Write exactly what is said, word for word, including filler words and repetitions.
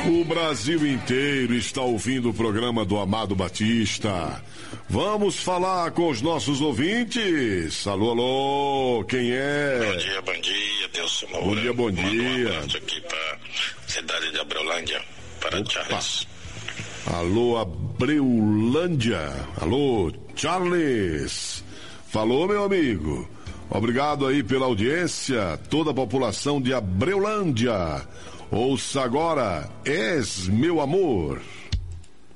O Brasil inteiro está ouvindo o programa do Amado Batista. Vamos falar com os nossos ouvintes. Alô, alô, quem é? Bom dia, bom dia, Deus Moura. Bom dia, bom dia. Manda um abraço aqui para cidade de Abreulândia, para Opa. Charles. Alô, Abreulândia. Alô, Charles. Falou, meu amigo. Obrigado aí pela audiência, toda a população de Abreulândia. Ouça agora, És Meu Amor.